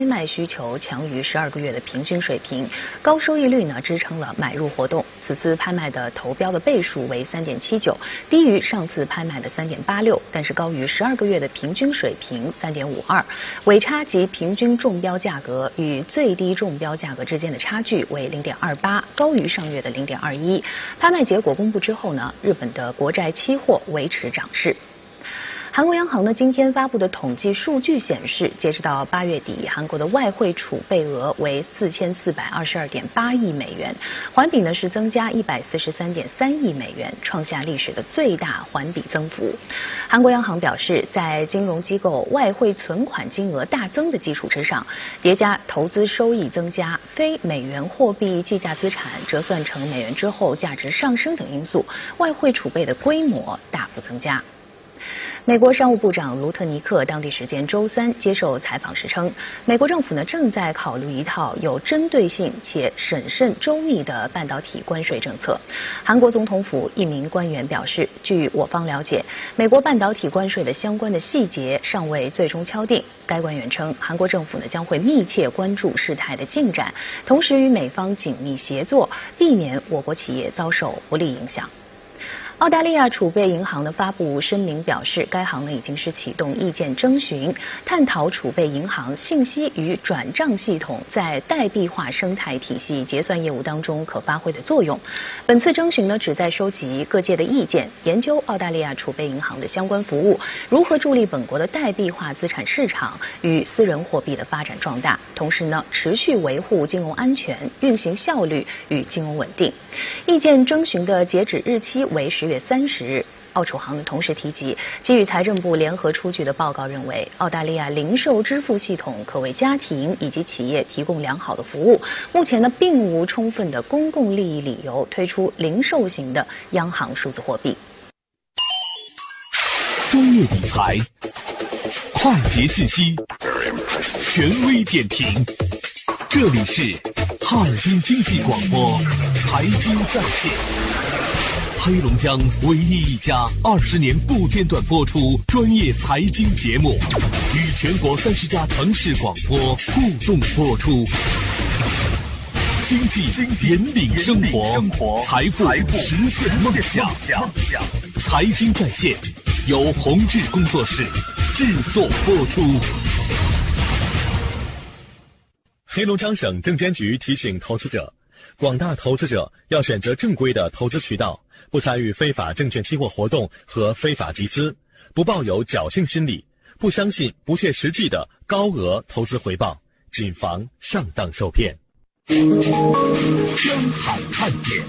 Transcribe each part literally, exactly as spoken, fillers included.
拍卖需求强于十二个月的平均水平，高收益率呢支撑了买入活动。此次拍卖的投标的倍数为 三点七九， 低于上次拍卖的 三点八六， 但是高于十二个月的平均水平 三点五二。尾差及平均中标价格与最低中标价格之间的差距为 零点二八， 高于上月的 零点二一。拍卖结果公布之后呢，日本的国债期货维持涨势。韩国央行呢今天发布的统计数据显示，截止到八月底，韩国的外汇储备额为四千四百二十二点八亿美元，环比呢是增加一百四十三点三亿美元，创下历史的最大环比增幅。韩国央行表示，在金融机构外汇存款金额大增的基础之上，叠加投资收益增加、非美元货币计价资产折算成美元之后价值上升等因素，外汇储备的规模大幅增加。美国商务部长卢特尼克当地时间周三接受采访时称，美国政府呢正在考虑一套有针对性且审慎周密的半导体关税政策。韩国总统府一名官员表示，据我方了解，美国半导体关税的相关的细节尚未最终敲定。该官员称，韩国政府呢将会密切关注事态的进展，同时与美方紧密协作，避免我国企业遭受不利影响。澳大利亚储备银行呢发布声明表示，该行呢已经是启动意见征询，探讨储备银行信息与转账系统在代币化生态体系结算业务当中可发挥的作用。本次征询呢旨在收集各界的意见，研究澳大利亚储备银行的相关服务如何助力本国的代币化资产市场与私人货币的发展壮大，同时呢持续维护金融安全、运行效率与金融稳定。意见征询的截止日期为十月三十日。澳储行的同时提及，基于财政部联合出具的报告认为，澳大利亚零售支付系统可为家庭以及企业提供良好的服务。目前呢，并无充分的公共利益理由推出零售型的央行数字货币。 专业理财，快捷信息，权威点评，这里是哈尔滨经济广播财经在线。黑龙江唯一一家二十年不间断播出专业财经节目，与全国三十家城市广播互动播出，经济引领生活，财富实现梦想。财经在线由宏志工作室制作播出。黑龙江省证监局提醒投资者，广大投资者要选择正规的投资渠道，不参与非法证券期货活动和非法集资，不抱有侥幸心理，不相信不切实际的高额投资回报，谨防上当受骗。江海看点。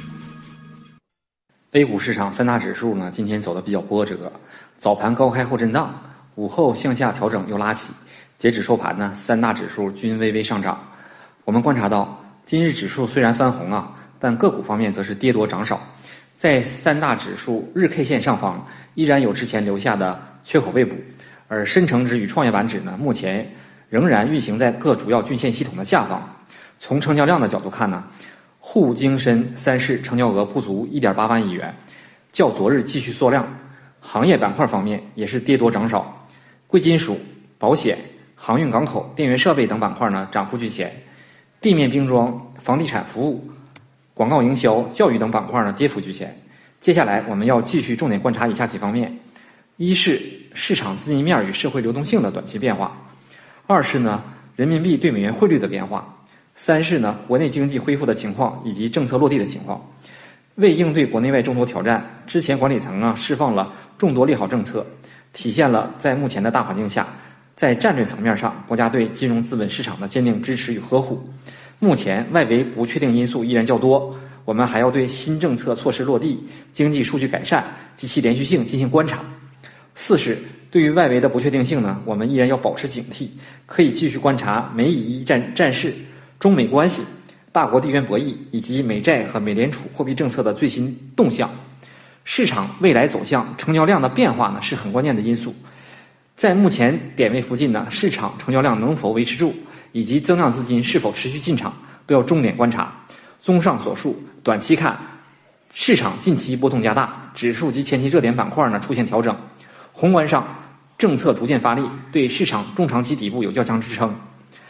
A 股市场三大指数呢，今天走得比较波折，早盘高开后震荡，午后向下调整又拉起，截止收盘呢，三大指数均微微上涨。我们观察到，今日指数虽然翻红啊，但个股方面则是跌多涨少。在三大指数日 K 线上方，依然有之前留下的缺口未补，而深成指与创业板指呢，目前仍然运行在各主要均线系统的下方。从成交量的角度看呢，沪京深三市成交额不足 一点八万亿元，较昨日继续缩量。行业板块方面也是跌多涨少，贵金属、保险、航运港口、电源设备等板块呢涨幅居前，地面冰装、房地产服务、广告营销、教育等板块呢跌幅居前。接下来我们要继续重点观察以下几方面：一是市场资金面与社会流动性的短期变化；二是呢人民币对美元汇率的变化；三是呢国内经济恢复的情况以及政策落地的情况。为应对国内外众多挑战，之前管理层啊释放了众多利好政策，体现了在目前的大环境下，在战略层面上国家对金融资本市场的坚定支持与呵护。目前外围不确定因素依然较多，我们还要对新政策措施落地、经济数据改善及其连续性进行观察。四是对于外围的不确定性呢，我们依然要保持警惕，可以继续观察美以一战战事、中美关系、大国地缘博弈以及美债和美联储货币政策的最新动向。市场未来走向、成交量的变化呢是很关键的因素。在目前点位附近呢，市场成交量能否维持住，以及增量资金是否持续进场，都要重点观察。综上所述，短期看，市场近期波动加大，指数及前期热点板块呢出现调整。宏观上，政策逐渐发力，对市场中长期底部有较强支撑。